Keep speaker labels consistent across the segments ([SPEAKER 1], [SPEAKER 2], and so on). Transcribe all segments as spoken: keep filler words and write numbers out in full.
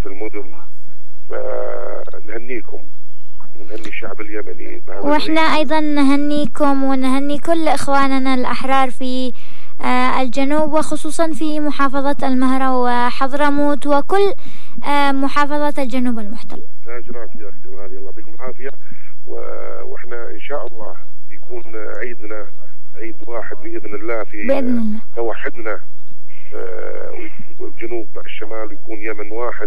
[SPEAKER 1] المدن. فنهنيكم ونهني الشعب اليمني.
[SPEAKER 2] واحنا ايضا نهنيكم ونهني كل اخواننا الاحرار في الجنوب، وخصوصا في محافظة المهرة وحضرموت وكل محافظة الجنوب المحتل.
[SPEAKER 1] تاجرات يا اختي الغالية، الله يعطيكم العافية. واحنا ان شاء الله يكون عيدنا عيد واحد باذن الله، في
[SPEAKER 2] بإذن الله
[SPEAKER 1] توحدنا والجنوب مع الشمال، ويكون يمن واحد.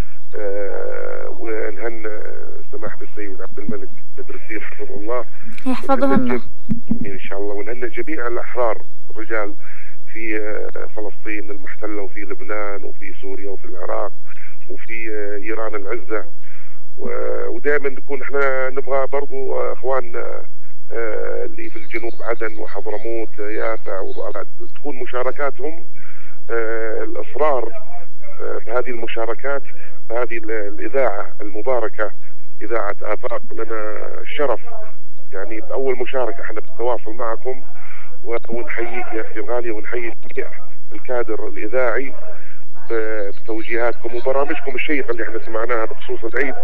[SPEAKER 1] ونهنى سماحة السيد عبد الملك بدر الدين حفظه الله
[SPEAKER 2] يحفظه الله
[SPEAKER 1] ان شاء الله، ونهنى جميع الاحرار الرجال في فلسطين المحتلة وفي لبنان وفي سوريا وفي العراق وفي ايران العزة. ودائما نكون احنا نبغى برضو اخواننا اللي في الجنوب عدن وحضرموت يافع تكون مشاركاتهم الاصرار بهذه المشاركات، هذه الإذاعة المباركة إذاعة آفاق. لنا الشرف يعني بأول مشاركة احنا بالتواصل معكم، ونحييك يا أختي الغالية، ونحيي جميع الكادر الإذاعي بتوجيهاتكم وبرامجكم الشيقة اللي احنا سمعناها بخصوص العيد.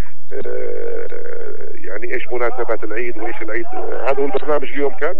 [SPEAKER 1] يعني ايش مناسبات العيد وايش العيد. هذا هو البرنامج اليوم كان؟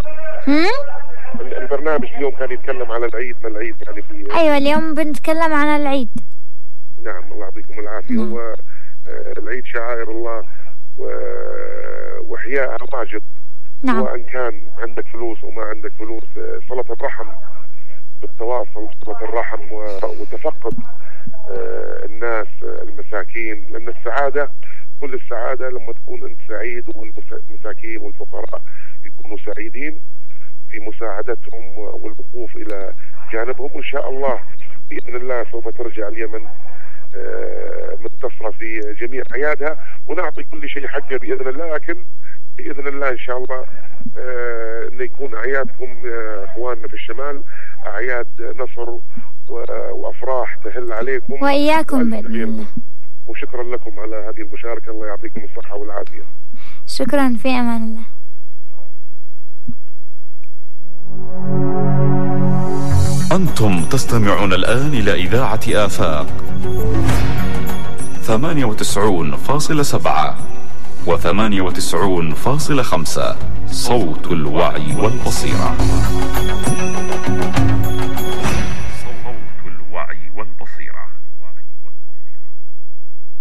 [SPEAKER 1] البرنامج اليوم كان يتكلم على العيد، ما العيد يعني في...
[SPEAKER 2] أيوة اليوم بنتكلم عن العيد.
[SPEAKER 1] نعم الله يعطيكم العافية.
[SPEAKER 2] نعم.
[SPEAKER 1] هو العيد شعائر الله وإحيائها واجب.
[SPEAKER 2] نعم.
[SPEAKER 1] وأن كان عندك فلوس وما عندك فلوس، صلة الرحم بالتواصل، صلة الرحم وتفقد الناس المساكين، لأن السعادة كل السعادة لما تكون أنت سعيد والمساكين والفقراء يكونوا سعيدين في مساعدتهم والوقوف إلى جانبهم. وإن شاء الله بإذن الله سوف ترجع اليمن منتصرة في جميع أعيادها، ونعطي كل شيء حقه بإذن الله. لكن بإذن الله إن شاء الله أن يكون أعيادكم أخواننا في الشمال أعياد نصر وأفراح تهل عليكم
[SPEAKER 2] وإياكم بإذن الله.
[SPEAKER 1] وشكرا لكم على هذه المشاركة، الله يعطيكم الصحة والعافية.
[SPEAKER 2] شكرا، في أمان الله.
[SPEAKER 3] أنتم تستمعون الآن إلى إذاعة آفاق ثمانية وتسعين فاصلة سبعة وثمانية وتسعين فاصلة خمسة، صوت الوعي والبصيرة.